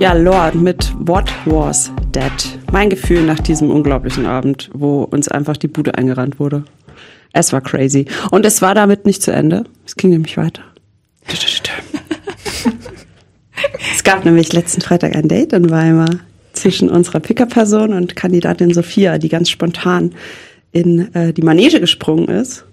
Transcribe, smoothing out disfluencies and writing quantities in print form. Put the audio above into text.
Ja, Lord mit What Was That? Mein Gefühl nach diesem unglaublichen Abend, wo uns einfach die Bude eingerannt wurde. Es war crazy. Und es war damit nicht zu Ende. Es ging nämlich weiter. Es gab nämlich letzten Freitag ein Date in Weimar zwischen unserer Picker-Person und Kandidatin Sophia, die ganz spontan in die Manege gesprungen ist